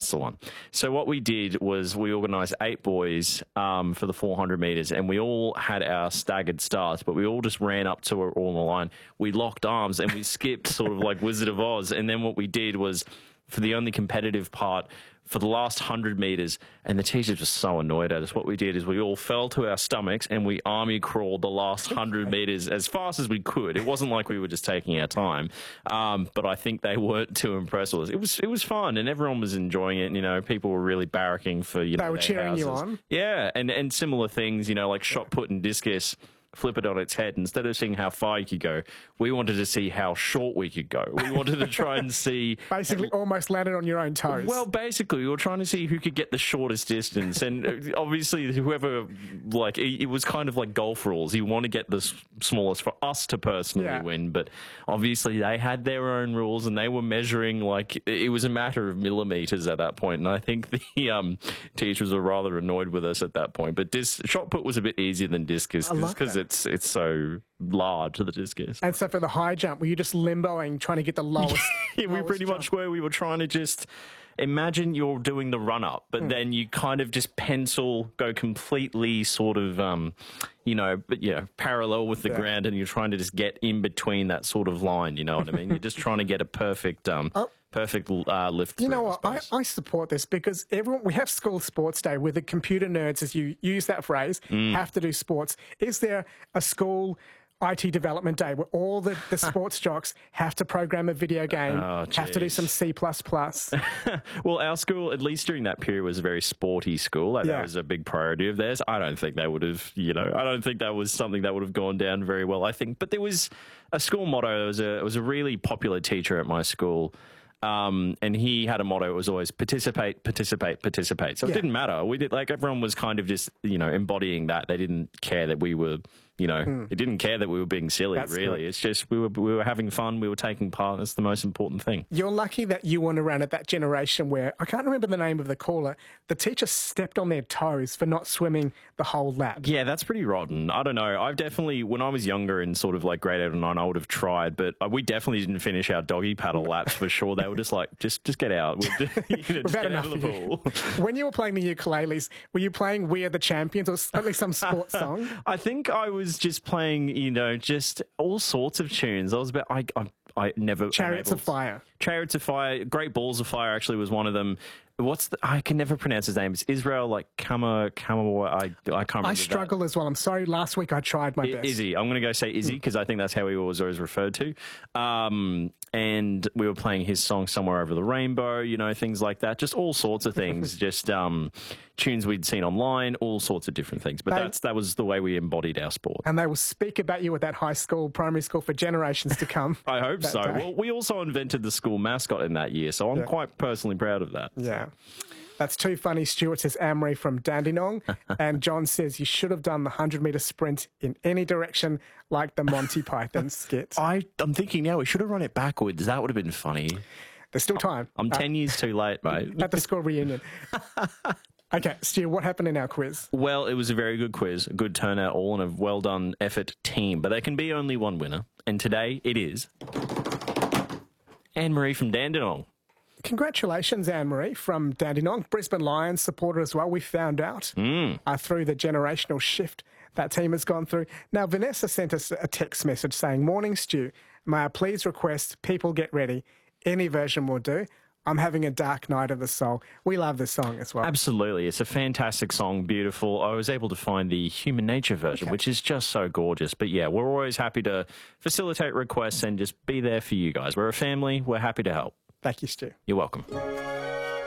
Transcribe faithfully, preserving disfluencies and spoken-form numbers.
That's the one. So what we did was we organised eight boys um, for the four hundred metres, and we all had our staggered starts, but we all just ran up to it all on the line. We locked arms and we skipped sort of like Wizard of Oz. And then what we did was, for the only competitive part, for the last one hundred metres, and the teachers were so annoyed at us, what we did is we all fell to our stomachs and we army crawled the last one hundred metres as fast as we could. It wasn't like we were just taking our time, um, but I think they weren't too impressed with us. It was it was fun, and everyone was enjoying it. You know, people were really barracking for, you know, they were cheering houses. you on. Yeah, and, and similar things, you know, like shot put and discus. Flip it on its head. Instead of seeing how far you could go, we wanted to see how short we could go. We wanted to try and see... Basically almost landed on your own toes. Well, basically, we were trying to see who could get the shortest distance. And obviously, whoever, like, it was kind of like golf rules. You want to get the smallest for us to personally yeah. win. But obviously, they had their own rules, and they were measuring, like, it was a matter of millimetres at that point. And I think the um, teachers were rather annoyed with us at that point. But dis- shot put was a bit easier than discus because it's it's so large, the discus. And so for the high jump, were you just limboing, trying to get the lowest? Yeah, we lowest pretty jump? much were. We were trying to just imagine you're doing the run up, but mm. then you kind of just pencil, go completely sort of, um, you know, but yeah, parallel with the yeah. ground, and you're trying to just get in between that sort of line. You know what I mean? You're just trying to get a perfect, um, oh. perfect uh, lift. You know what? I, I support this because everyone we have school sports day where the computer nerds, as you use that phrase, mm. have to do sports. Is there a school I T development day where all the, the sports jocks have to program a video game, oh, have to do some C plus plus? Well, our school, at least during that period, was a very sporty school. Like, yeah. That was a big priority of theirs. I don't think they would have, you know, I don't think that was something that would have gone down very well, I think. But there was a school motto. There was a, it was a really popular teacher at my school. Um, and he had a motto. It was always participate, participate, participate. So yeah. It didn't matter. We did, like, everyone was kind of just, you know, embodying that. They didn't care that we were, you know, mm. it didn't care that we were being silly, That's really. Good. It's just we were we were having fun. We were taking part. That's the most important thing. You're lucky that you weren't around at that generation where, I can't remember the name of the caller, the teacher stepped on their toes for not swimming the whole lap. Yeah, that's pretty rotten. I don't know. I've definitely, when I was younger in sort of like grade eight or nine, I would have tried, but we definitely didn't finish our doggy paddle laps for sure. They were just like, just just get out. We'll just, you know, just get out of the pool. When you were playing the ukuleles, were you playing We Are the Champions or at least some sports song? I think I was just playing, you know, just all sorts of tunes. I was about, I, I, I never... Chariots of Fire. Chariots of Fire. Great Balls of Fire actually was one of them. What's the... I can never pronounce his name. It's Israel, like, Kama... Kama... I, I can't remember I struggle that. as well. I'm sorry. Last week I tried my I, best. Izzy. I'm going to go say Izzy because I think that's how he was always referred to. Um, and we were playing his song Somewhere Over the Rainbow, you know, things like that. Just all sorts of things. Just um, tunes we'd seen online, all sorts of different things. But they, that's that was the way we embodied our sport. And they will speak about you at that high school, primary school for generations to come. I hope so. Day. Well, we also invented the school mascot in that year, so I'm yeah. quite personally proud of that. Yeah. That's too funny. Stuart says Amory from Dandenong. And John says you should have done the one hundred metre sprint in any direction like the Monty Python skit. I, I'm thinking now we should have run it backwards. That would have been funny. There's still time. I'm ten uh, years too late, mate. At the school reunion. Okay, Stu, what happened in our quiz? Well, it was a very good quiz, a good turnout, all in a well-done effort team. But there can be only one winner. And today it is Anne-Marie from Dandenong. Congratulations, Anne-Marie from Dandenong, Brisbane Lions supporter as well. We found out mm. uh, through the generational shift that team has gone through. Now, Vanessa sent us a text message saying, "Morning, Stu. May I please request People Get Ready? Any version will do. I'm having a dark night of the soul." We love this song as well. Absolutely. It's a fantastic song, beautiful. I was able to find the Human Nature version, okay. which is just so gorgeous. But yeah, we're always happy to facilitate requests and just be there for you guys. We're a family. We're happy to help. Thank you, Stu. You're welcome.